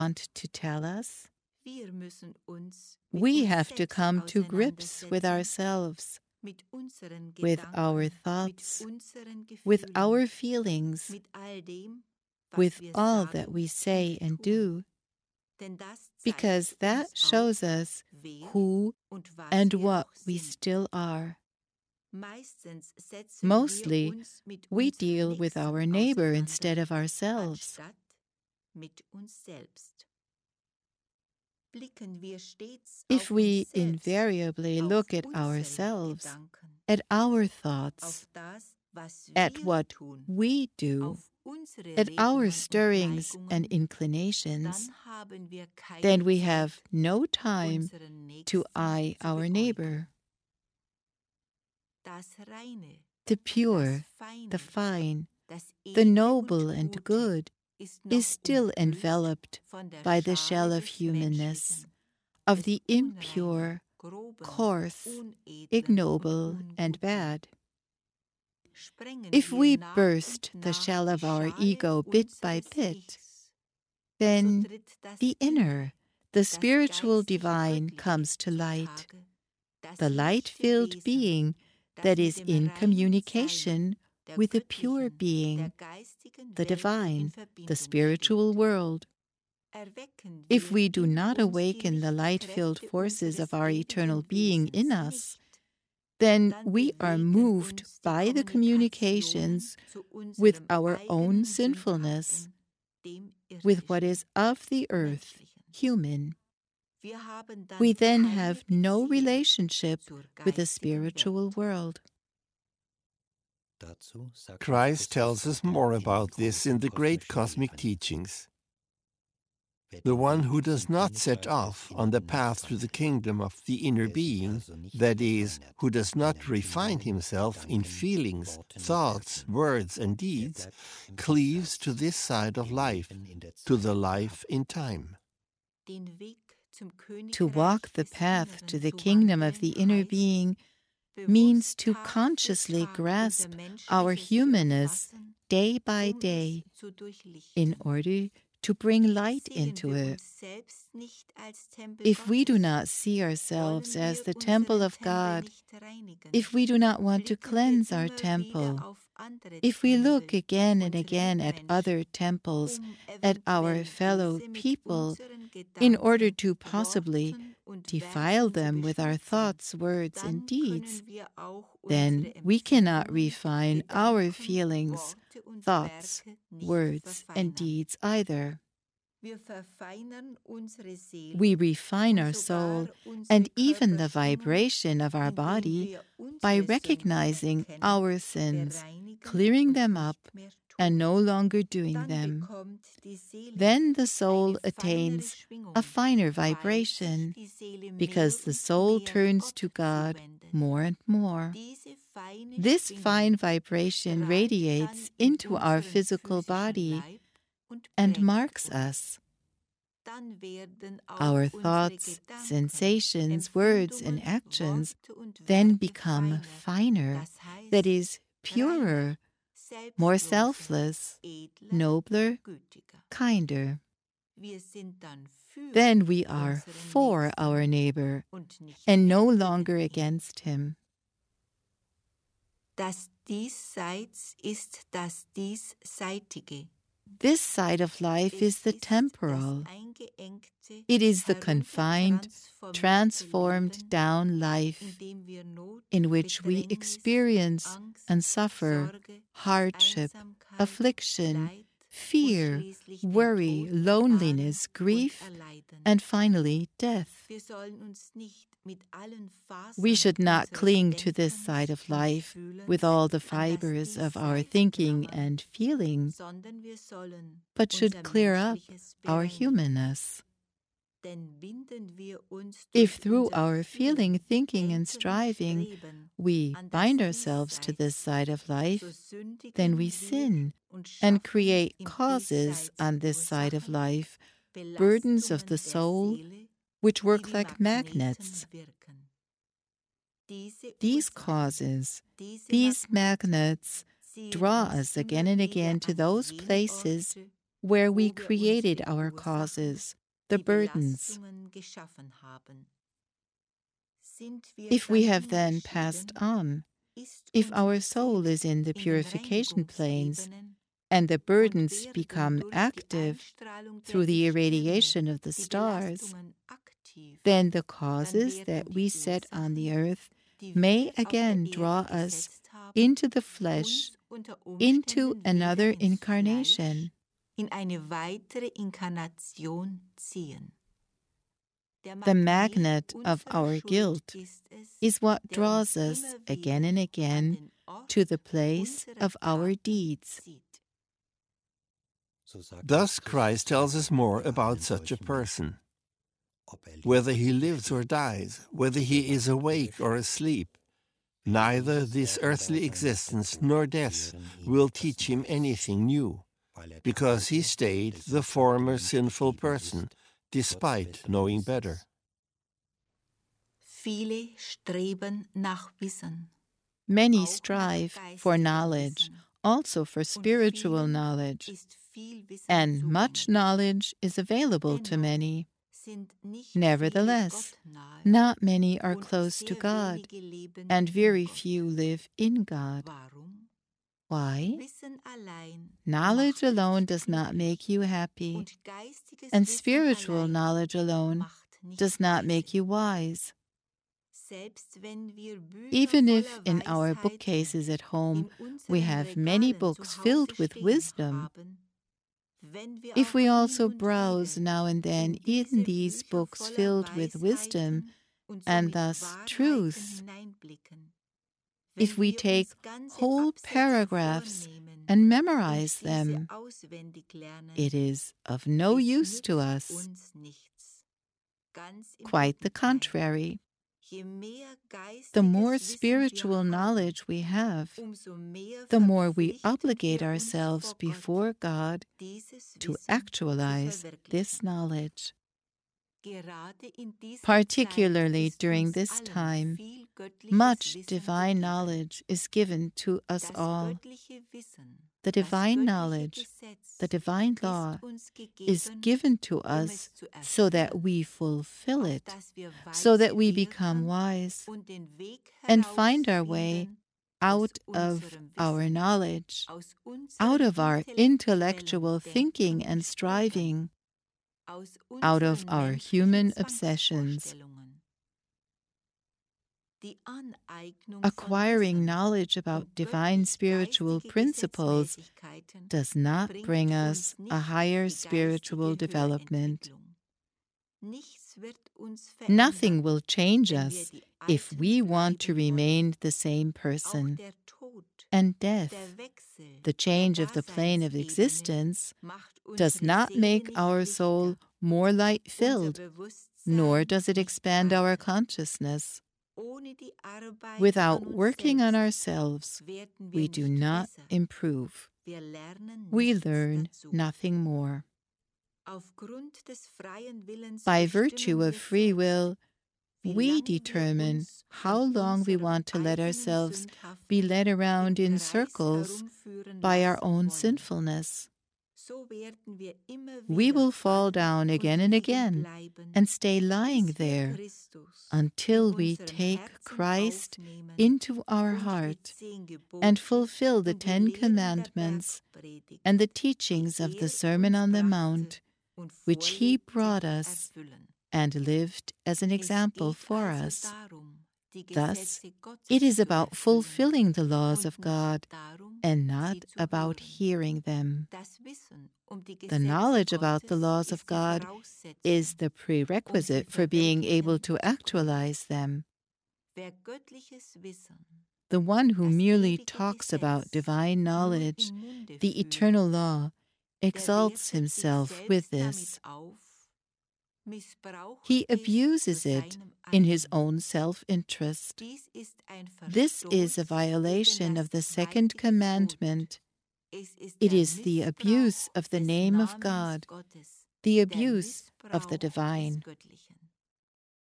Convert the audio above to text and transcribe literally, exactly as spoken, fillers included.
want to tell us? Wir müssen uns mit We uns have to selbst come to grips with auseinandersetzen, ourselves, mit unseren with Gedanken, our mit thoughts, unseren with Gefühlen, our feelings, mit all dem, was with wir all sagen that we und say and tun. do, Denn das because zeigt that uns shows auf, us wer who und was and wir what noch we sind. still are. Meistens setzen Mostly, wir uns mit we unserem deal with Nächsten our neighbor auseinander, instead of ourselves. anstatt mit uns selbst. Blicken wir stets If auf we uns selbst, invariably auf look at unsere ourselves, Gedanken, at our auf thoughts, das, was at wir what tun, we do, auf unsere at our Regungen und stirrings and Neigungen, inclinations, dann haben wir keine then we Zeit, have no time unseren to Nächsten eye zu our beäugen. neighbor. Das Reine, The pure, das Feine, the fine, das the Edle noble und and Gute good ist noch is still umhüllt enveloped von der by the Schale shell of des humanness, Menschlichen, of des the Unreinen, impure, Groben, coarse, Unedlen ignoble, und and Unguten. bad. Sprengen If wir we nach burst und the nach shell die of our Schale ego bit by unseres bit, Ichs, so then tritt das the inner, the das spiritual geistige divine Göttliche comes to light, zutage, das the light-filled lichte Wesen, being das that mit is dem in reinen communication Sein der with the pure göttlichen, being, der geistigen the Welt in divine, the Verbindung spiritual steht. world. Erwecken If wir we do in not uns die awaken the light-filled Lichtkräfte forces unseres of our eternal ewigen being in Wesens us, nicht, then dann we are bewegen moved uns die by the communications Kommunikation zu with unserem our own eigenen sinfulness, Sündhaften, dem with what Irdischen, is of the earth, Menschlichen. human. Wir haben dann We then keine have no Beziehung relationship zur with the geistigen spiritual Welt. world. Christ tells us more about this in the great cosmic teachings. The one who does not set off on the path to the kingdom of the inner being, that is, who does not refine himself in feelings, thoughts, words, and deeds, cleaves to this side of life, to the life in time. To walk the path to the kingdom of the inner being means to consciously grasp our humanness day by day in order to bring light into it. If we do not see ourselves as the temple of God, if we do not want to cleanse our temple, if we look again and again at other temples, at our fellow people, in order to possibly defile them with our thoughts, words, and deeds, then we cannot refine our feelings, thoughts, words, and deeds either. We refine our soul and even the vibration of our body by recognizing our sins, clearing them up, and no longer doing them. Then the soul attains a finer vibration, because the soul turns to God more and more. This fine vibration radiates into our physical body and marks us. Our thoughts, sensations, words, and actions then become finer, that is, purer, more selfless, nobler, kinder. Then we are for our neighbor and no longer against him. Das Diesseits ist das Diesseitige. This side of life is the temporal. It is the confined, transformed down life in which we experience and suffer hardship, affliction, fear, worry, loneliness, grief, and finally death. We should not cling to this side of life with all the fibers of our thinking and feeling, but should clear up our humanness. If through our feeling, thinking, and striving we bind ourselves to this side of life, then we sin and create causes on this side of life, burdens of the soul, which work like magnets. These causes, these magnets, draw us again and again to those places where we wo wir created unsere our Ursachen, causes, the die burdens. Belastungen geschaffen haben. Sind wir If we dann have then passed ungeschieden, on, ist if unsere our soul Seele is in the in den purification planes, Reinigungsebenen and the und burdens werden become durch die active Einstrahlung der through the Lichtsterne irradiation of the die stars, Belastungen aktiv, then the dann causes werden that die we set on the Ursachen, earth die may wir auf der again Erde draw us gesetzt haben, into the flesh, uns unter into Umständen another wieder ins incarnation. Fleisch, in eine weitere Inkarnation ziehen. Der The Magnet magnet of unserer our Schuld guilt ist es, is what der draws uns us immer again wieder and an again den Ort to the place unserer of our Taten deeds. zieht. Thus Christ tells us more about such a person. Whether he lives or dies, whether he is awake or asleep, neither this earthly existence nor death will teach him anything new, because he stayed the former sinful person, despite knowing better. Viele streben nach Wissen. Many strive for knowledge, also for Und spiritual vielen knowledge, ist viel Wissen and much zugänglich. knowledge is available to Dennoch many. sind nicht Nevertheless, viele Gott nahe not many are und close to sehr God, wenige leben and in very Gott. few live in God. Warum? Why? Wissen allein Knowledge macht alone nicht does not glücklich. make you happy, Und geistiges and Wissen spiritual allein knowledge alone macht nicht does not weise. make you wise. Selbst wenn wir Bücher Even if voller in our Weisheiten bookcases at home in we unseren have many Regalen books zu Hause filled with stehen wisdom, haben, wenn wir if auch we hin also und browse wieder now and then in diese in these Bücher books voller filled with wisdom Weisheiten und and somit thus Wahrheiten truth, hineinblicken, if wenn we wir take uns ganze whole Absätze paragraphs vornehmen and und memorize diese them, auswendig lernen, it is of no es use to nützt us. uns nichts. Ganz im Quite the Gegenteil. contrary. Je mehr The more geistiges Wissen wir spiritual haben, knowledge we have, umso mehr the more we verpflichten obligate wir uns ourselves vor Gott, before God dieses to Wissen actualize zu verwirklichen. this knowledge. Gerade in dieser Particularly Zeit ist during uns this allen time, viel göttliches much Wissen divine gegeben. knowledge is given to us Das all. göttliche Wissen, The das divine göttliche knowledge, Gesetz the divine law ist uns is gegeben, given to um us es zu so that erfüllen, we fulfill auf it, dass wir so that weise we werden become wise und den Weg and find our way herausfinden out aus of unserem our Wissen, knowledge, aus unseren out of our intellectual intellektuellen thinking Denken and und Streben, striving, aus out of unseren our menschlichen human obsessions. Zwangsvorstellungen. Die Aneignung von Acquiring Wissen knowledge about und divine spiritual göttlich-geistige principles Gesetzmäßigkeiten does not bringt bring uns us nicht a higher die spiritual geistige development. Höherentwicklung. Nichts wird uns Nothing verändern, will change wenn wir us die if Alten we want to bleiben wollen. remain the same Auch person. der Tod, And der death, Wechsel the der change of the plane of Daseinsebene existence, macht does unsere not Seele make nicht our lichter, soul more unser light-filled, nor Bewusstsein does it nicht expand our breiter. consciousness. Ohne die Arbeit Without an uns working on selbst ourselves, werden wir we do nicht not besser. improve. Wir lernen We nichts learn dazu. nothing more. Aufgrund des freien Willens By bestimmen virtue wir of free selbst, will, wie we lange wir determine uns how von long we unserem want to let eigenen ourselves sündhaften be led around in Kreis circles herumführen by our lassen own wollen. sinfulness. So werden wir immer We wieder will fall fallen down und again and liegen again bleiben, and stay lying bis wir there Christus until in we unserem take Herzen Christ aufnehmen into our und die heart zehn and Gebote fulfill the und die Ten Lehren der Commandments Bergpredigt, and the die teachings of the er Sermon uns on the brachte Mount, und which he vorlebte, brought us erfüllen. and lived as an Es example geht for also us. darum, die Thus, Gesetze Gottes it is zu about erfüllen fulfilling the laws und of nicht God darum, and sie not zu about hören. hearing them. Das Wissen um die The Gesetze knowledge about the Gottes laws of ist die God Voraussetzung, is the um sie prerequisite for being able verwirklichen to zu können. actualize them. Wer göttliches Wissen, The one who das merely ewige talks about Gesetz, divine nur knowledge, im Munde the führt, eternal law, der exalts wertet sich himself with selbst damit this. auf, missbraucht He es abuses zu it seinem in his eigenen. own self-interest. Dies ist ein This is a Verstoß violation gegen of the das second zweite Gebot. commandment. Es ist It der is the abuse Missbrauch of the des name of Namens God, Gottes, the der abuse of the Missbrauch des divine. Göttlichen.